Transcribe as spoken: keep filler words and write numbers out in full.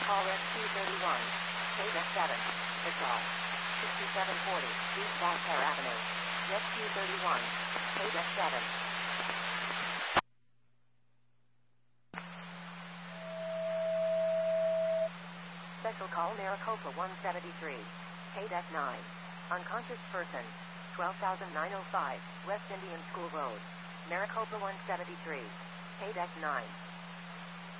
call Rescue thirty-one. K D F seven. Wichita. sixty-seven forty East Voltaire Avenue. Rescue thirty-one. K D F seven. Special call Maricopa one seventy-three. K D F nine. Unconscious person. twelve thousand nine oh five West Indian School Road. Maricopa one seventy-three. K D F nine.